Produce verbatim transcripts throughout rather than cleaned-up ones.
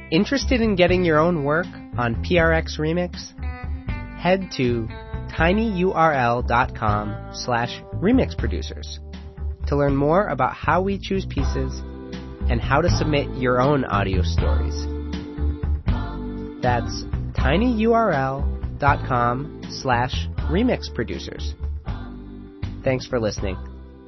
Interested in getting your own work on P R X Remix? Head to tinyurl.com slash remix producers to learn more about how we choose pieces and how to submit your own audio stories. That's tinyurl.com slash remix producers. Thanks for listening.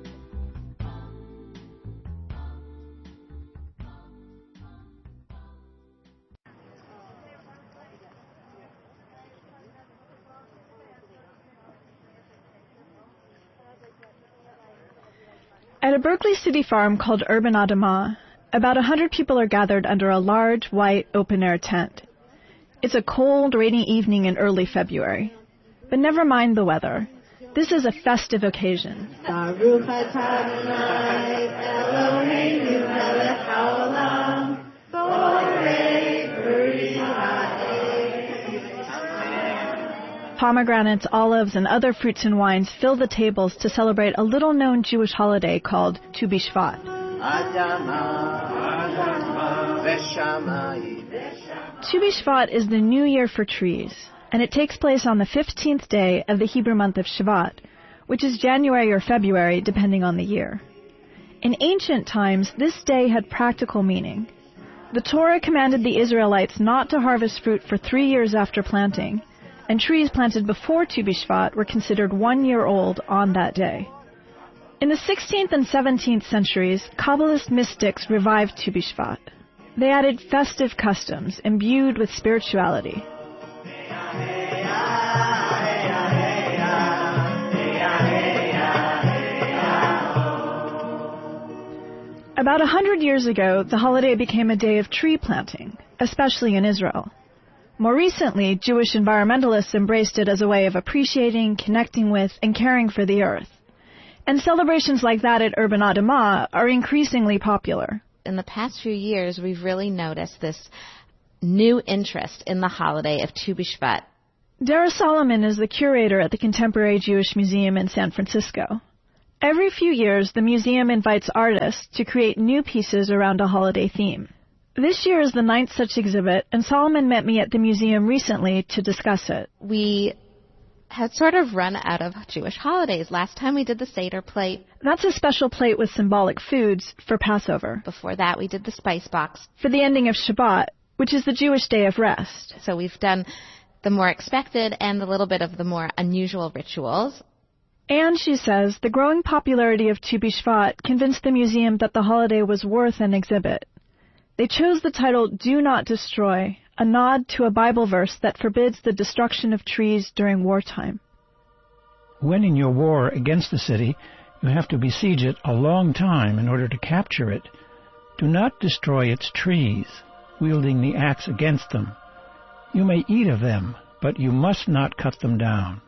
At a Berkeley City farm called Urban Adamah, about a hundred people are gathered under a large, white, open-air tent. It's a cold, rainy evening in early February. But never mind the weather. This is a festive occasion. Pomegranates, olives, and other fruits and wines fill the tables to celebrate a little-known Jewish holiday called Tu B'Shvat. Tu B'Shvat is the new year for trees, and it takes place on the fifteenth day of the Hebrew month of Shvat, which is January or February, depending on the year. In ancient times, this day had practical meaning. The Torah commanded the Israelites not to harvest fruit for three years after planting, and trees planted before Tu B'Shvat were considered one year old on that day. In the sixteenth and seventeenth centuries, Kabbalist mystics revived Tu B'Shvat. They added festive customs imbued with spirituality. About a hundred years ago, the holiday became a day of tree planting, especially in Israel. More recently, Jewish environmentalists embraced it as a way of appreciating, connecting with, and caring for the earth. And celebrations like that at Urban Adamah are increasingly popular. In the past few years, we've really noticed this new interest in the holiday of Tu B'Shvat. Dara Solomon is the curator at the Contemporary Jewish Museum in San Francisco. Every few years, the museum invites artists to create new pieces around a holiday theme. This year is the ninth such exhibit, and Solomon met me at the museum recently to discuss it. We had sort of run out of Jewish holidays. Last time we did the Seder plate. That's a special plate with symbolic foods for Passover. Before that, we did the spice box. For the ending of Shabbat, which is the Jewish day of rest. So we've done the more expected and a little bit of the more unusual rituals. And, she says, the growing popularity of Tu B'Shvat convinced the museum that the holiday was worth an exhibit. They chose the title, Do Not Destroy, a nod to a Bible verse that forbids the destruction of trees during wartime. When in your war against the city, you have to besiege it a long time in order to capture it. Do not destroy its trees, wielding the axe against them. You may eat of them, but you must not cut them down.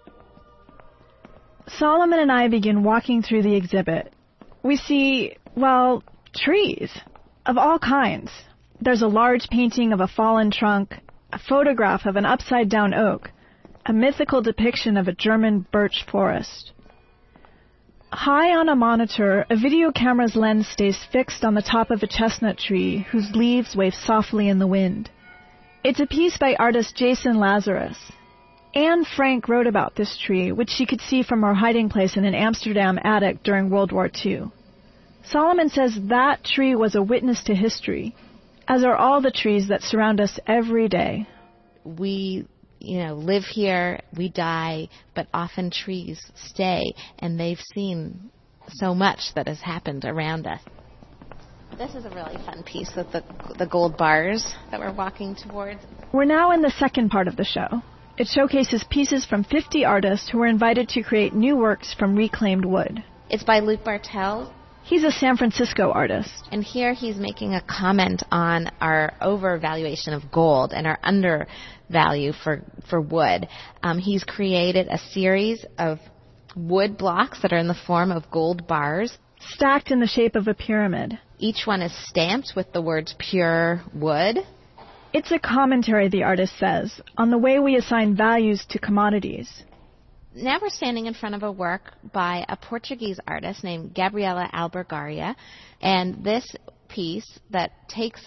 Solomon and I begin walking through the exhibit. We see, well, trees. Of all kinds. There's a large painting of a fallen trunk, a photograph of an upside-down oak, a mythical depiction of a German birch forest. High on a monitor, a video camera's lens stays fixed on the top of a chestnut tree whose leaves wave softly in the wind. It's a piece by artist Jason Lazarus. Anne Frank wrote about this tree, which she could see from her hiding place in an Amsterdam attic during World War Two. Solomon says that tree was a witness to history, as are all the trees that surround us every day. We, you know, live here, we die, but often trees stay, and they've seen so much that has happened around us. This is a really fun piece with the, the gold bars that we're walking towards. We're now in the second part of the show. It showcases pieces from fifty artists who were invited to create new works from reclaimed wood. It's by Luc Bartel. He's a San Francisco artist. And here he's making a comment on our overvaluation of gold and our undervalue for, for wood. Um, he's created a series of wood blocks that are in the form of gold bars. Stacked in the shape of a pyramid. Each one is stamped with the words pure wood. It's a commentary, the artist says, on the way we assign values to commodities. Now we're standing in front of a work by a Portuguese artist named Gabriela Albergaria, and this piece that takes up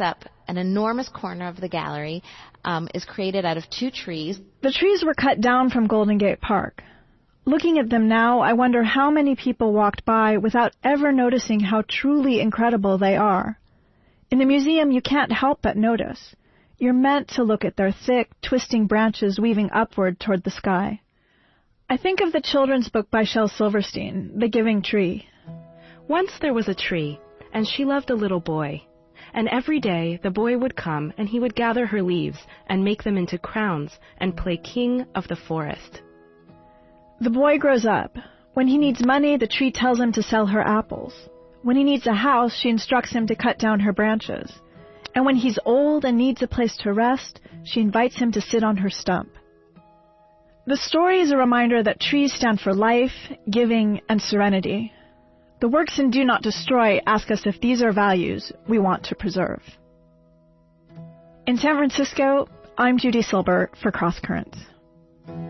an enormous corner of the gallery um, is created out of two trees. The trees were cut down from Golden Gate Park. Looking at them now, I wonder how many people walked by without ever noticing how truly incredible they are. In the museum, you can't help but notice. You're meant to look at their thick, twisting branches weaving upward toward the sky. I think of the children's book by Shel Silverstein, The Giving Tree. Once there was a tree, and she loved a little boy. And every day the boy would come, and he would gather her leaves and make them into crowns and play king of the forest. The boy grows up. When he needs money, the tree tells him to sell her apples. When he needs a house, she instructs him to cut down her branches. And when he's old and needs a place to rest, she invites him to sit on her stump. The story is a reminder that trees stand for life, giving, and serenity. The works in Do Not Destroy ask us if these are values we want to preserve. In San Francisco, I'm Judy Silbert for Cross Currents.